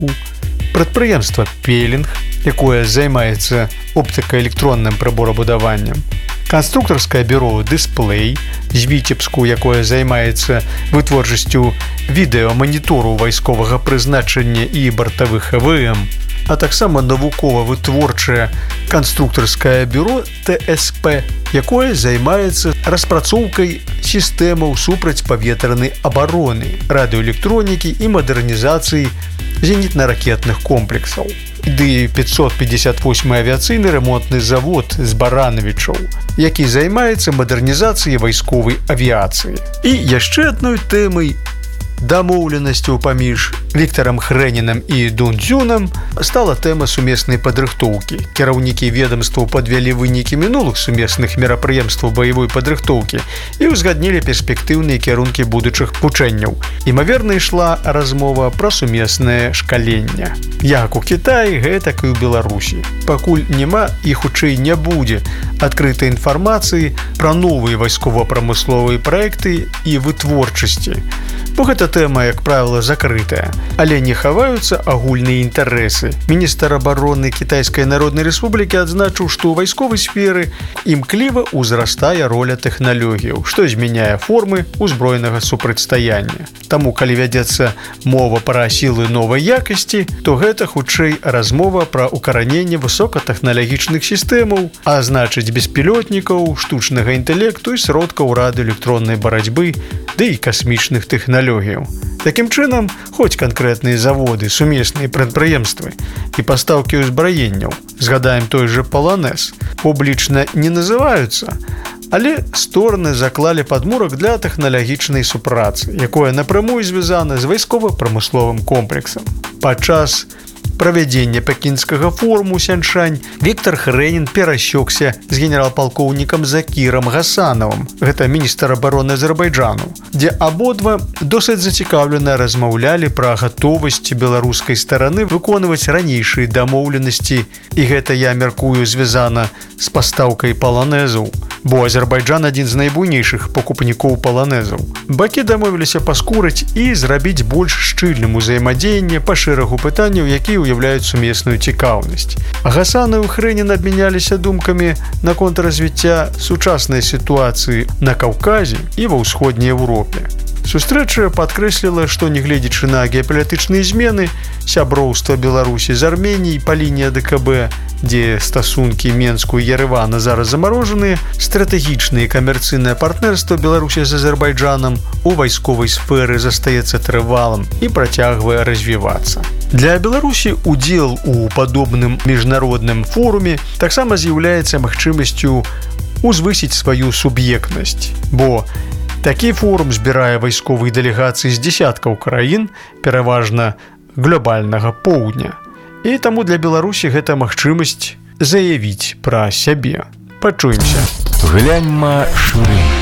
прадпрыемства «Пелінг», якое займаецца оптыка-электронным прыборабудаваннем, канструктарскае бюро «Дысплей» з Віцебску, якое займаецца вытворчасцю відэаманітору вайсковага прызначання і бартавых АВМ, а таксама навукова-вытворчае канструктарскае бюро ТСП, якое займаецца распрацоўкай сістэмаў супрацьпаветранай абароны, радыёэлектронікі і мадэрнізацыі зенітна-ракетных комплексаў. Ды 558 авіяцыйны ремонтны завод з Баранавічаў, які займаецца мадэрнізацыяй вайсковай авіяцыі. І яшчэ адной тэмай дамоўленасцяў паміж Віктарам Хрэнінам і Дун Цзюнам стала тэма сумеснай падрыхтоўкі. Кіраўнікі ведамстваў падвялі вынікі мінулых сумесных мерапрыемстваў баявой падрыхтоўкі і ўзгаднілі перспектыўныя кірункі будучых вучэнняў. Імаверна, ішла размова пра сумеснае шкаленне. Як у Кітаі, гэтак і ў Беларусі. Пакуль няма і хутчэй не будзе адкрытай інфармацыі пра новыя вайскова-прамысловыя праекты і вытворчасці. Бо гэта тэма, як правіла, закрытая, але не хаваюцца агульныя інтарэсы. Міністр абароны Кітайскай Народнай Рэспублікі адзначыў, што ў вайсковай сферы імкліва ўзрастае роля тэхналогіяў, што змяняе формы ўзброенага супрацьстаяння. Таму, калі вядзецца мова пра сілы новай якасці, то гэта хутчэй размова пра укараненне высокатэхналагічных сістэмаў, а значыць беспілётнікаў, штучнага інтэлекту і сродкаў радыёэлектроннай барацьбы, ды і касмічных тэхналогій. Такім чынам, хоць канкрэтныя заводы, сумесныя прадпрыемствы і пастаўкі ўзбраенняў, згадаем той жа «Полонез», публічна не называюцца, але стороны заклалі падмурак для тэхналагічнай супрацы, якое напрямую звязана з вайскова-прамысловым комплексам. Падчас правядзення пекінскага форуму Сяньшань Віктар Хрэнін перасёкся з генерал-палкоўнікам Закірам Гасанавым, гэта міністр абароны Азербайджану, дзе абодва досыць зацікаўлена размаўлялі пра гатовасць беларускай стараны выконваць ранейшыя дамоўленасці, і гэта, я мяркую, звязана з пастаўкай паланезаў, бо Азербайджан адзін з найбуйнейшых пакупнікоў паланезаў. Бакі дамовіліся паскурыць і зрабіць больш шчыльным узаемадзеянне па шэрагу пытанняў, якія уяўляюць сумесную цікаўнасць. Гасанаў і Хрэнін абмяняліся думкамі наконт развіцця сучаснай сітуацыі на Каўказе і ва ўсходняй Еўропе. Сустрэча падкрэсліла, што, нягледзячы на геапалітычныя змены, сяброўства Беларусі з Арменіяй па лініі АДКБ, дзе стасункі Менску і Ерэвана зараз замарожаныя, стратэгічнае камерцыйнае партнерства Беларусі з Азербайджанам у вайсковай сферы застаецца трывалым і працягвае развівацца. Для Беларусі удзел у падобным міжнародным форуме таксама з'яўляецца магчымасцю узвысіць сваю суб'ектнасць, бо такі форум збірае вайсковыя дэлегацыі з дзесяткаў краін, пераважна глобальнага поўдня. І таму для Беларусі гэта магчымасць заявіць пра сябе. Пачуемся. Гляньма шырэй.